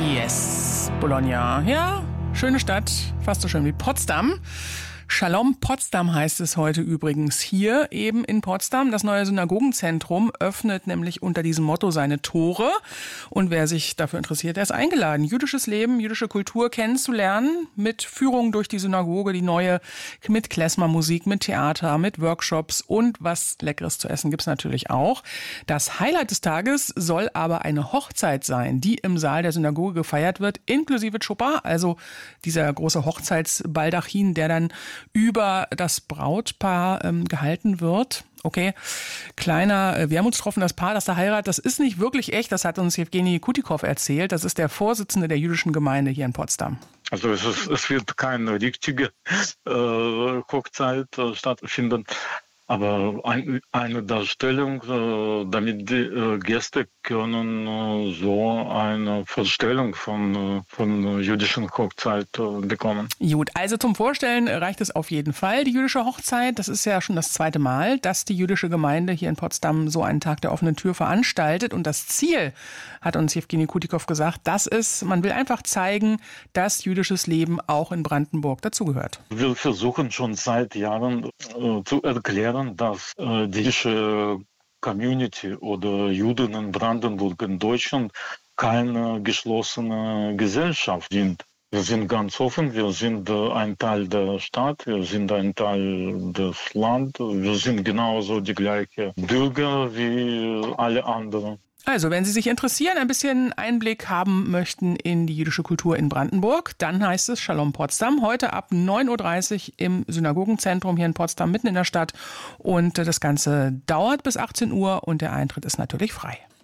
Yes, Bologna. Ja, schöne Stadt, fast so schön wie Potsdam. Shalom Potsdam heißt es heute übrigens hier eben in Potsdam. Das neue Synagogenzentrum öffnet nämlich unter diesem Motto seine Tore. Und wer sich dafür interessiert, der ist eingeladen, jüdisches Leben, jüdische Kultur kennenzulernen. Mit Führung durch die Synagoge, die neue, mit Klezmer-Musik, mit Theater, mit Workshops und was Leckeres zu essen gibt's natürlich auch. Das Highlight des Tages soll aber eine Hochzeit sein, die im Saal der Synagoge gefeiert wird, inklusive Chuppah, also dieser große Hochzeitsbaldachin, der dann über das Brautpaar gehalten wird. Okay, kleiner Wermutstropfen, das Paar, das da heiratet, das ist nicht wirklich echt, das hat uns Jewgeni Kutikow erzählt. Das ist der Vorsitzende der jüdischen Gemeinde hier in Potsdam. Also es wird keine richtige Hochzeit stattfinden, aber eine Darstellung, damit die Gäste können so eine Vorstellung von jüdischen Hochzeit bekommen. Gut, also zum Vorstellen reicht es auf jeden Fall, die jüdische Hochzeit. Das ist ja schon das zweite Mal, dass die jüdische Gemeinde hier in Potsdam so einen Tag der offenen Tür veranstaltet. Und das Ziel, hat uns Jewgeni Kutikow gesagt, das ist, man will einfach zeigen, dass jüdisches Leben auch in Brandenburg dazugehört. Wir versuchen schon seit Jahren zu erklären, dass die jüdische Community oder Juden in Brandenburg in Deutschland keine geschlossene Gesellschaft sind. Wir sind ganz offen, wir sind ein Teil der Stadt, wir sind ein Teil des Landes, wir sind genauso die gleichen Bürger wie alle anderen. Also, wenn Sie sich interessieren, ein bisschen Einblick haben möchten in die jüdische Kultur in Brandenburg, dann heißt es Shalom Potsdam. Heute ab 9.30 Uhr im Synagogenzentrum hier in Potsdam, mitten in der Stadt. Und das Ganze dauert bis 18 Uhr und der Eintritt ist natürlich frei.